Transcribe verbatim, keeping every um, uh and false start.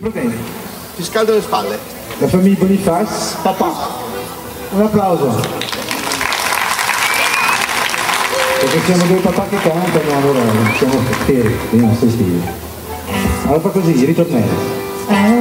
problemi. Ti scaldo le spalle. La famiglia Boniface. Papà. Un applauso. Perché siamo due papà che cantano, allora siamo feri, io non sto stile. Allora fa così, ritornello.